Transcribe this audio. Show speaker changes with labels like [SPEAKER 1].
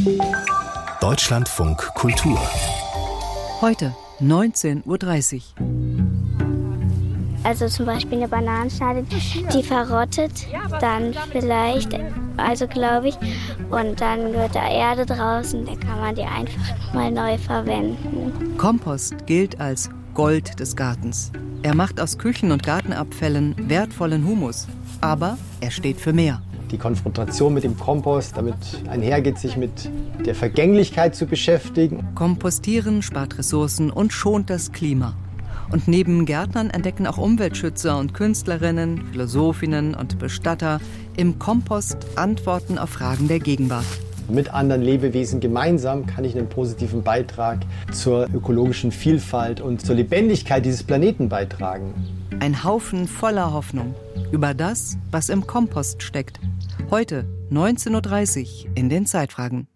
[SPEAKER 1] Deutschlandfunk Kultur.
[SPEAKER 2] Heute 19:30 Uhr.
[SPEAKER 3] Also zum Beispiel eine Bananenschale, die verrottet, dann vielleicht, also glaube ich, und dann wird da Erde draußen, dann kann man die einfach mal neu verwenden.
[SPEAKER 2] Kompost gilt als Gold des Gartens. Er macht aus Küchen- und Gartenabfällen wertvollen Humus. Aber er steht für mehr.
[SPEAKER 4] Die Konfrontation mit dem Kompost, damit einhergeht, sich mit der Vergänglichkeit zu beschäftigen.
[SPEAKER 2] Kompostieren spart Ressourcen und schont das Klima. Und neben Gärtnern entdecken auch Umweltschützer und Künstlerinnen, Philosophinnen und Bestatter im Kompost Antworten auf Fragen der Gegenwart.
[SPEAKER 4] Mit anderen Lebewesen gemeinsam kann ich einen positiven Beitrag zur ökologischen Vielfalt und zur Lebendigkeit dieses Planeten beitragen.
[SPEAKER 2] Ein Haufen voller Hoffnung über das, was im Kompost steckt. Heute 19:30 Uhr in den Zeitfragen.